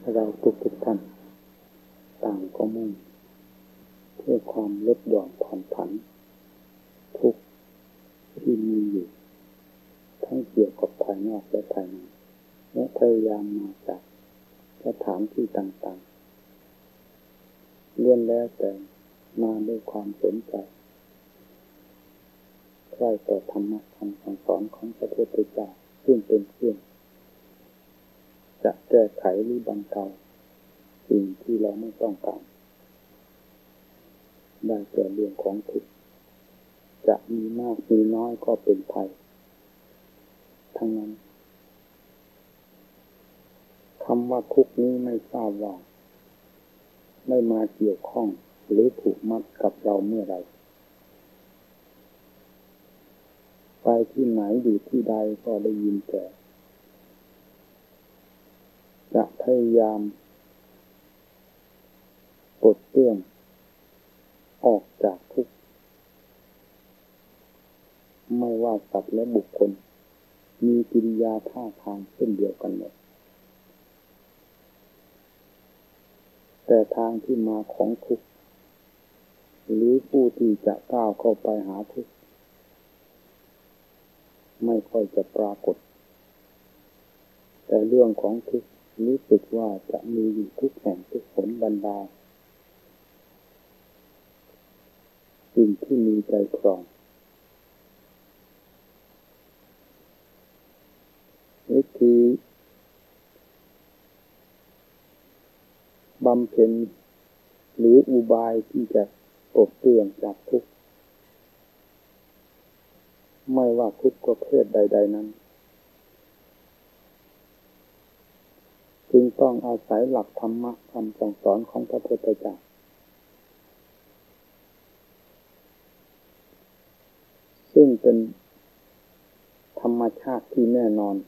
เราทุกท่านต่างก็มุ่งเพื่อความลดหย่อนผ่อนผันทุกข์ที่มีอยู่ทั้งเกี่ยวกับภายนอกและภายในและพยายามมาจากสถานที่ต่างๆล้วนแล้วแต่มาด้วยความสนใจใคร่ต่อธรรมะคำสั่งสอนของพระพุทธเจ้าซึ่งเป็นเครื่องจะแก้ไขหรือบรรเทาสิ่งที่เราไม่ต้องการได้แก่เรื่องของทุกข์จะมีมากมีน้อยก็เป็นภัยทั้งนั้นคำว่าทุกข์นี้ไม่ทราบว่าไม่มาเกี่ยวข้องหรือผูกมัดกับเราเมื่อไรไปที่ไหนอยู่ที่ใดก็ได้ยินแต่จะพยายามปลดเปลื้องออกจากทุกข์ไม่ว่าสัตว์และบุคคลมีกิริยาท่าทางเช่นเดียวกันหมดแต่ทางที่มาของทุกข์หรือผู้ที่จะก้าวเข้าไปหาทุกข์ไม่ค่อยจะปรากฏแต่เรื่องของทุกข์รู้สึกว่าจะมีอยู่ทุกแห่งทุกหนบรรดาสิ่งที่มีใจครองวิธีบำเพ็ญหรืออุบายที่จะปลดเปลื้องจากทุกข์ไม่ว่าทุกข์ประเภทใดๆนั้นจึงต้องอาศัยหลักธรรมะคำสั่งสอนของพระพุทธเจ้าซึ่งเป็นธรรมชาติที่แน่นอน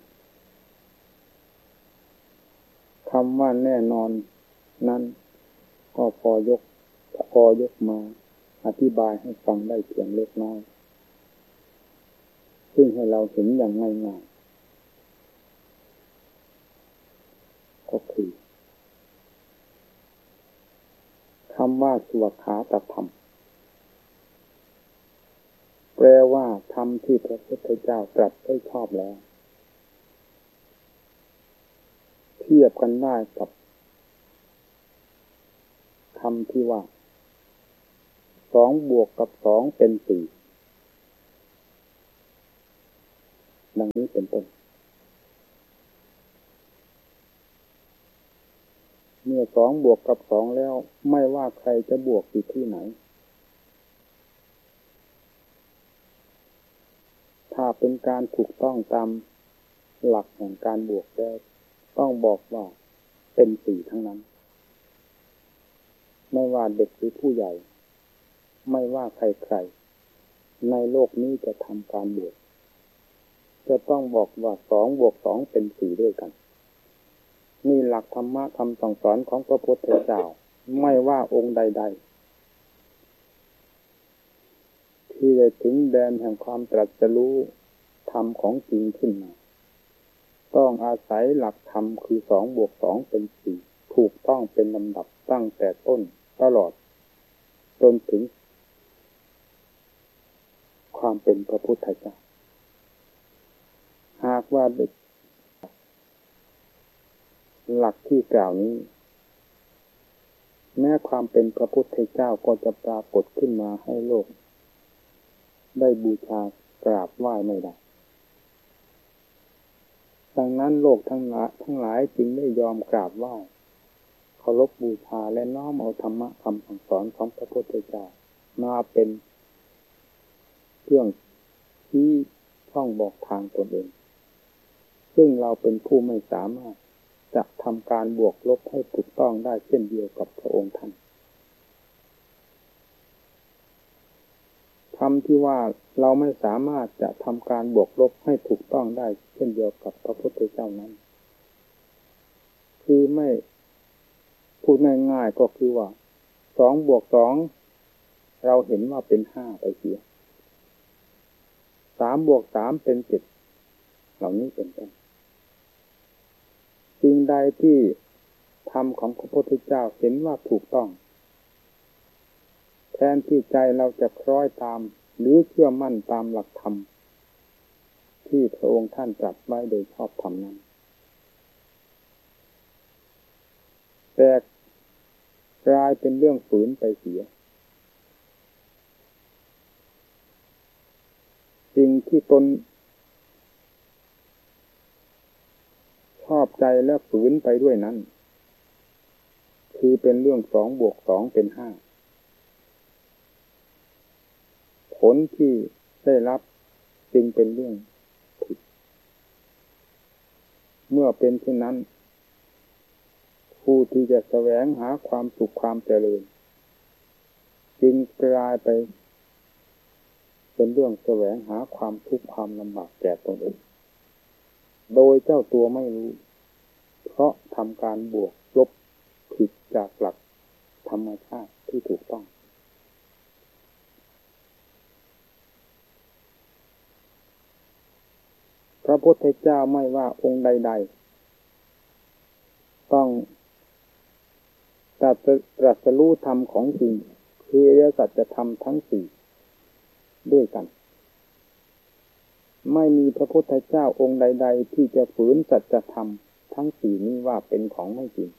คำว่าแน่นอนนั้นก็พอยกมาอธิบายให้ฟังได้เพียงเล็กน้อยซึ่งให้เราเห็นอย่างง่ายๆก็คือคำว่าสวขาตธรรมแปลว่าธรรมที่พระพุทธเจ้าตรัสไว้ชอบแล้วเทียบกันได้กับคำที่ว่า2 บวกกับ 2เป็น 4ดังนี้เป็นต้นเมื่อ2 บวกกับ 2แล้วไม่ว่าใครจะบวกอยู่ที่ไหนถ้าเป็นการถูกต้องตามหลักแห่งการบวกแล้วต้องบอกว่าเป็น 4ทั้งนั้นไม่ว่าเด็กหรือผู้ใหญ่ไม่ว่าใครๆในโลกนี้จะทำการบวกจะต้องบอกว่า2 บวก 2เป็น 4ด้วยกันนี่หลักธรรมะคำสั่งสอนของพระพุทธเจ้าไม่ว่าองค์ใดๆที่ได้ถึงแดนแห่งความตรัสรู้ธรรมของจริงขึ้นมาต้องอาศัยหลักธรรมคือ2 บวก 2เป็น 4ถูกต้องเป็นลำดับตั้งแต่ต้นตลอดจนถึงความเป็นพระพุทธเจ้าหากว่าหลักที่กล่าวนี้แม้ความเป็นพระพุทธเจ้าก็จะปรากฏขึ้นมาให้โลกได้บูชากราบไหว้ไม่ได้ดังนั้นโลกทั้งหลายจึงได้ยอมกราบไหว้เคารพบูชาและน้อมเอาธรรมะคำสั่งสอนของพระพุทธเจ้ามาเป็นเครื่องที่ช่องบอกทางตนเองซึ่งเราเป็นผู้ไม่สามารถจะทำการบวกลบให้ถูกต้องได้เช่นเดียวกับพระองค์ท่านคำที่ว่าเราไม่สามารถจะทำการบวกลบให้ถูกต้องได้เช่นเดียวกับพระพุทธเจ้านั้นคือไม่พูดง่ายๆก็คือว่า2 บวก 2เราเห็นว่าเป็น 5ไปเสีย3 บวก 3เป็น 7เหล่านี้เป็นต้นสิ่งใดที่ธรรมของพระพุทธเจ้าเห็นว่าถูกต้องแทนที่ใจเราจะคล้อยตามหรือเชื่อมั่นตามหลักธรรมที่พระองค์ท่านตรัสไว้โดยชอบธรรมนั้นแต่กลายเป็นเรื่องฝืนไปเสียสิ่งที่ตนชอบใจและฝืนไปด้วยนั้นคือเป็นเรื่อง2+2เป็น5ผลที่ได้รับจึงเป็นเรื่องผิดเมื่อเป็นเช่นนั้นผู้ที่จะแสวงหาความสุขความเจริญจึงกลายไปเป็นเรื่องแสวงหาความทุกข์ความลำบากแก่ตนเองโดยเจ้าตัวไม่รู้เพราะทำการบวกลบผิดจากหลักธรรมชาติที่ถูกต้องพระพุทธเจ้าไม่ว่าองค์ใดๆต้องตรัสรู้ธรรมของจริงคืออริยสัจธรรมทั้ง4ด้วยกันไม่มีพระพุทธเจ้าองค์ใดๆที่จะฝืนสัจธรรมทั้ง4นี้ว่าเป็นของไม่จริง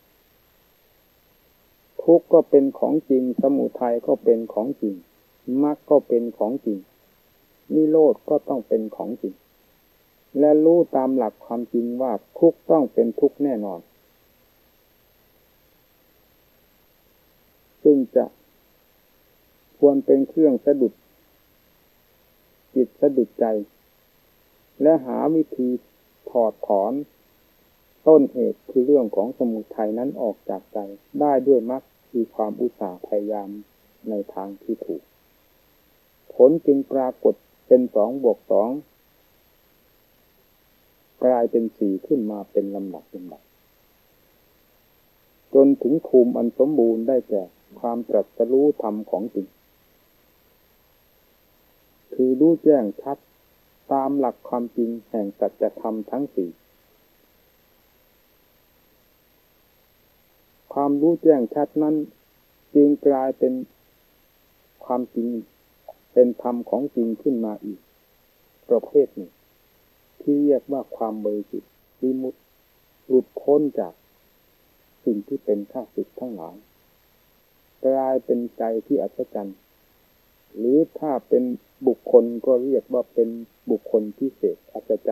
ทุกข์ก็เป็นของจริงสมุทัยก็เป็นของจริงมรรคก็เป็นของจริงนิโรธก็ต้องเป็นของจริงและรู้ตามหลักความจริงว่าทุกข์ต้องเป็นทุกข์แน่นอนซึ่งจะควรเป็นเครื่องสะดุดจิตสะดุดใจและหาวิธีถอดถอนต้นเหตุคือเรื่องของสมุทัยนั้นออกจากใจได้ด้วยมรรคคือความอุตสาห์พยายามในทางที่ถูกผลจึงปรากฏเป็น2+2กลายเป็น4ขึ้นมาเป็นลำดับจนถึงภูมิอันสมบูรณ์ได้แก่ความตรัสรู้ธรรมของจริงคือรู้แจ้งชัดตามหลักความจริงแห่งสัจธรรมทั้ง4ความรู้แจ้งชัดนั้นจึงกลายเป็นความจริงเป็นธรรมของจริงขึ้นมาอีกประเภทหนึ่งที่เรียกว่าความบริสุทธิ์วิมุตติหลุดพ้นจากสิ่งที่เป็นข้าศึกทั้งหลายกลายเป็นใจที่อัศจรรย์หรือถ้าเป็นบุคคลก็เรียกว่าเป็นบุคคลพิเศษอัศจรรย์